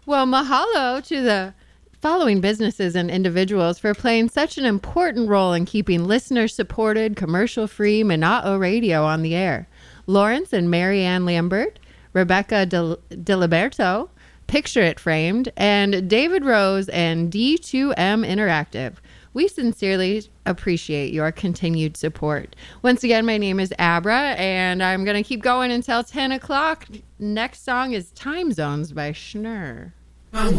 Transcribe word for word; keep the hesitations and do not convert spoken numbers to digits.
Well, mahalo to the following businesses and individuals for playing such an important role in keeping listener-supported, commercial-free Mina'o Radio on the air. Lawrence and Mary Ann Lambert, Rebecca Del- Diliberto, Picture It Framed, and David Rose and D two M Interactive. We sincerely appreciate your continued support. Once again, my name is Abra, and I'm going to keep going until ten o'clock. Next song is Time Zones by Schnur.